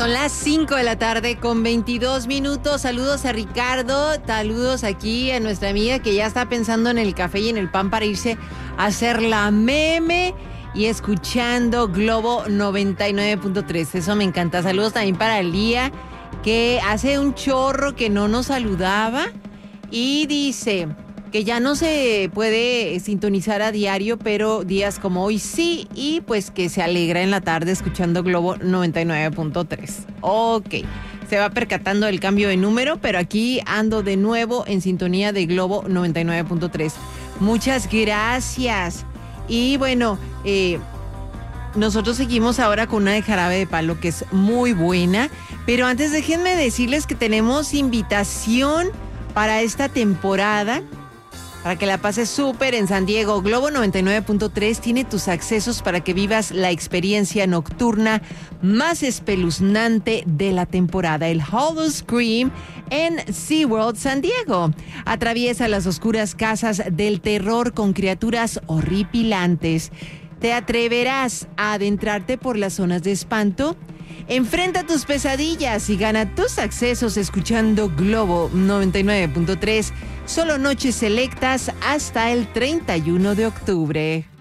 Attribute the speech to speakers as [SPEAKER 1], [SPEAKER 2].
[SPEAKER 1] Son las 5 de la tarde con 22 minutos. Saludos a Ricardo, saludos aquí a nuestra amiga que ya está pensando en el café y en el pan para irse a hacer la meme y escuchando Globo 99.3. Eso me encanta. Saludos también para Lía, que hace un chorro que no nos saludaba y dice que ya no se puede sintonizar a diario, pero días como hoy sí, y pues que se alegra en la tarde escuchando Globo 99.3. Ok, se va percatando del cambio de número, pero aquí ando de nuevo en sintonía de Globo 99.3. Muchas gracias. Y bueno, nosotros seguimos ahora con una de Jarabe de Palo que es muy buena, pero antes déjenme decirles que tenemos invitación para esta temporada, para que la pases súper en San Diego. Globo 99.3 tiene tus accesos para que vivas la experiencia nocturna más espeluznante de la temporada, el Hollow Scream en SeaWorld San Diego. Atraviesa las oscuras casas del terror con criaturas horripilantes. ¿Te atreverás a adentrarte por las zonas de espanto? Enfrenta tus pesadillas y gana tus accesos escuchando Globo 99.3. Solo noches selectas hasta el 31 de octubre.